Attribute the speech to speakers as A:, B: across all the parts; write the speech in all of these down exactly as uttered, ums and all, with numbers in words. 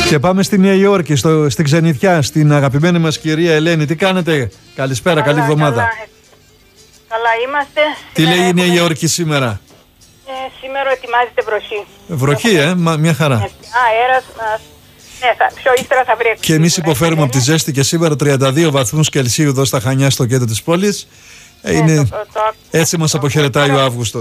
A: Και πάμε στη Νέα Υόρκη, στο, στην ξενιτιά, στην αγαπημένη μας κυρία Ελένη. Τι κάνετε? Καλησπέρα, καλά, καλή εβδομάδα.
B: Καλά, καλά είμαστε.
A: Τι λέει η Νέα
B: έχουμε...
A: Υόρκη σήμερα?
B: Ε, σήμερα ετοιμάζεται βροχή.
A: Βροχή, έχουμε... ε, Μα, μια χαρά.
B: Α, αέρας, ναι, θα, πιο ύστερα θα βρει.
A: Και εμείς υποφέρουμε από τη ζέστη και σήμερα τριάντα δύο βαθμούς Κελσίου εδώ στα Χανιά, στο κέντρο της πόλης. Ε, είναι... Ναι, το, το, το, έτσι μας αποχαιρετάει ο Αύγουστος.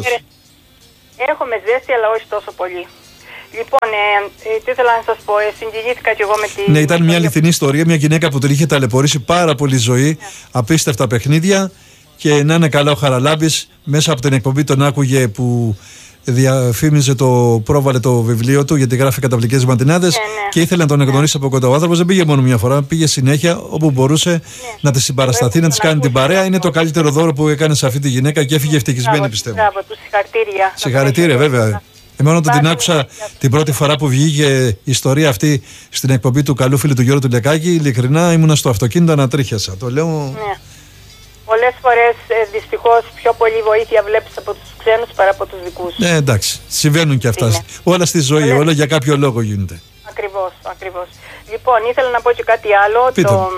B: Έχουμε ζέστη, αλλά όχι τόσο πολύ. Λοιπόν, ε, ε, τι ήθελα να σας πω, ε, συγκινήθηκα κι εγώ με τη...
A: Ναι, ήταν μια αληθινή ιστορία, μια γυναίκα που την είχε ταλαιπωρήσει πάρα πολύ ζωή, yeah. απίστευτα παιχνίδια, και να είναι καλά ο Χαραλάμπης, μέσα από την εκπομπή τον άκουγε που διαφήμιζε το, πρόβαλε το βιβλίο του, γιατί γράφει καταπληκτικές ματινάδες, yeah, yeah. και ήθελε να τον εγνωρίσει yeah. από κοντά. Ο άνθρωπος δεν πήγε μόνο μια φορά, πήγε συνέχεια όπου μπορούσε yeah. να τη συμπαρασταθεί, yeah. να της κάνει την παρέα. Είναι το καλύτερο δώρο που έκανε σε αυτή τη γυναίκα και έφυγε ευτυχισμένη, πιστεύω.
B: Μπράβο, του συγχαρητήρια.
A: Συγχαρητήρια, βέβαια. Εμένα όταν την άκουσα την πρώτη φορά που βγήκε η ιστορία αυτή στην εκπομπή του καλού φίλου του Γιώργου του Λεκάκη, ειλικρινά ήμουνα στο αυτοκίνητο, ανατρίχιασα. Το λέω.
B: Ναι. Πολλές φορές ε, δυστυχώς πιο πολύ βοήθεια βλέπεις από τους ξένους παρά από τους δικούς.
A: Ναι, εντάξει. Συμβαίνουν και αυτά. Είναι. Όλα στη ζωή, Πολλές... όλα για κάποιο λόγο γίνονται.
B: Ακριβώς, ακριβώς. Λοιπόν, ήθελα να πω και κάτι άλλο. Το,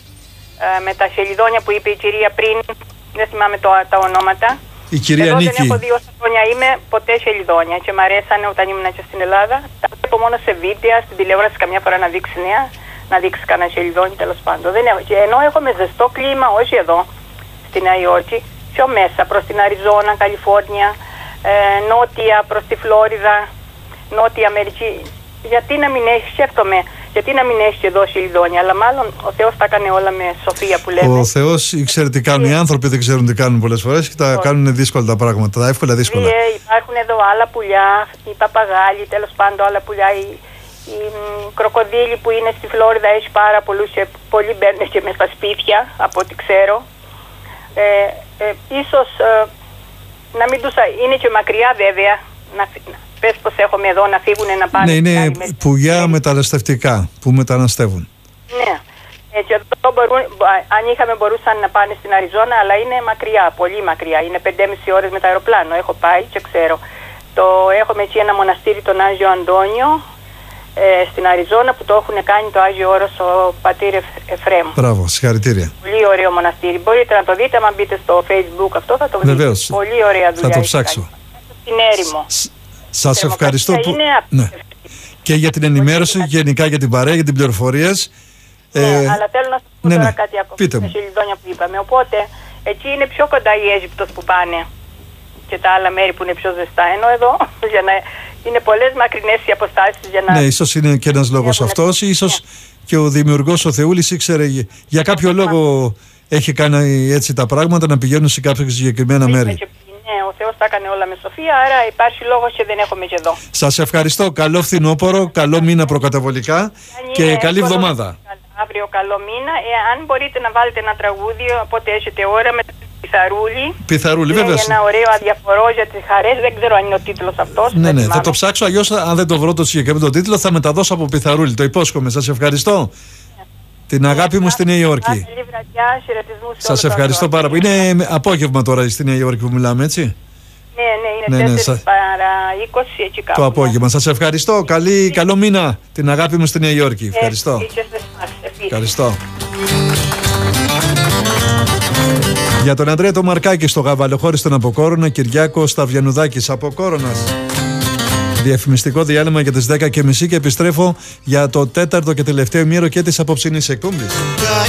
B: ε, με τα σελιδόνια που είπε η κυρία πριν, δεν θυμάμαι το, τα ονόματα.
A: Η κυρία
B: Εγώ
A: Νίκη.
B: δεν έχω δύο χρόνια, είμαι ποτέ σελιδόνια και μου αρέσανε όταν ήμουν και στην Ελλάδα. Τα βλέπω μόνο σε βίντεο, στην τηλεόραση καμιά φορά να δείξει νέα, να δείξει κανένα σελιδόνι, τέλος πάντων. Δεν έχω. Και ενώ έχουμε ζεστό κλίμα, όχι εδώ, στη Νέα Υόρκη, πιο μέσα, προς την Αριζόνα, Καλιφόρνια, ε, νότια προς τη Φλόριδα, νότια Αμερική. Γιατί να μην έχει, σκέφτομαι, γιατί να μην έχει εδώ σελιδόνια, αλλά μάλλον ο Θεός τα έκανε όλα με σοφία που λέμε.
A: Ο Θεός ήξερε τι κάνουν. Οι άνθρωποι δεν ξέρουν τι κάνουν πολλές φορές και τα κάνουν δύσκολα τα πράγματα, τα εύκολα δύσκολα.
B: Ε, υπάρχουν εδώ άλλα πουλιά, οι παπαγάλοι, τέλος πάντων άλλα πουλιά, οι, οι μ, κροκοδίλοι που είναι στη Φλόριδα, έχει πάρα πολλούς και πολλοί μπαίνουν και μες στα σπίτια, από ό,τι ξέρω. Ε, ε, ίσως ε, να μην τους, είναι και μακριά βέβαια, να, πες πως έχουμε εδώ να φύγουν να πάνε.
A: Ναι, είναι πουλιά μεταναστευτικά που μεταναστεύουν.
B: Ναι. Έτσι, εδώ μπορούν, αν είχαμε μπορούσαν να πάνε στην Αριζόνα, αλλά είναι μακριά, πολύ μακριά. Είναι πέντε και μισή ώρες με το αεροπλάνο. Έχω πάει και ξέρω. Το, έχουμε εκεί ένα μοναστήρι, τον Άγιο Αντώνιο, ε, στην Αριζόνα, που το έχουν κάνει το Άγιο Όρος ο πατήρ Εφρέμ.
A: Μπράβο, συγχαρητήρια.
B: Πολύ ωραίο μοναστήρι. Μπορείτε να το δείτε, αν μπείτε στο Facebook αυτό θα το βρείτε.
A: Βεβαίως.
B: Πολύ ωραία δουλειά.
A: Θα το ψάξω.
B: Στην έρημο.
A: Σας ευχαριστώ που... ναι. Και για την ενημέρωση, γενικά για την παρέα, για την πληροφορία.
B: Ναι, ε, αλλά θέλω να σας πω
A: ναι,
B: τώρα
A: ναι.
B: κάτι ακόμα.
A: Πείτε
B: Τα
A: μου.
B: σελιδόνια που είπαμε. Οπότε, εκεί είναι πιο κοντά η Αίγυπτος που πάνε και τα άλλα μέρη που είναι πιο ζεστά. Ενώ εδώ για να, είναι πολλές μακρινές οι αποστάσεις για να...
A: Ναι, ίσως είναι και ένας λόγος αυτός. Ίσως ναι. και ο δημιουργός ο Θεούλης ήξερε για κάποιο λόγο έχει κάνει έτσι τα πράγματα να πηγαίνουν σε κάποια συγκεκριμένα μέρη.
B: Ναι, ο Θεός τα έκανε όλα με σοφία, άρα υπάρχει λόγος και δεν έχουμε και εδώ.
A: Σας ευχαριστώ. Καλό φθινόπωρο, καλό μήνα προκαταβολικά και είναι, καλή εβδομάδα.
B: Αύριο καλό μήνα. Ε, αν μπορείτε να βάλετε ένα τραγούδι, οπότε έχετε ώρα με Πιθαρούλη.
A: Πιθαρούλη, βέβαια.
B: Ένα ωραίο αδιαφορό για τις χαρές, δεν ξέρω αν είναι ο τίτλος αυτός.
A: Ναι, ναι, θα το ψάξω. Αλλιώς, αν δεν το βρω το συγκεκριμένο τίτλο, θα μεταδώσω από Πιθαρούλη. Το υπόσχομαι. Σας ευχαριστώ. Την αγάπη μου στη Νέα Υόρκη. Σας ευχαριστώ πάρα πολύ. Είναι απόγευμα τώρα στη Νέα Υόρκη που μιλάμε, έτσι.
B: Ναι, ναι, είναι ναι, τέσσερις ναι, παρά είκοσι εκεί κάπου.
A: Το απόγευμα. Σας ευχαριστώ. Καλή, καλό μήνα. Την αγάπη μου στη Νέα Υόρκη. Ευχαριστώ. Ευχαριστώ. Για τον Ανδρέα το Μαρκάκη στο Γαβαλοχώριστον από Κόρονα, Κυριάκο Σταυιανουδάκης από Κόρονας. Διαφημιστικό διάλειμμα για τις δέκα και μισή και επιστρέφω για το τέταρτο και τελευταίο ημίρο και της απόψινής εκπομπής.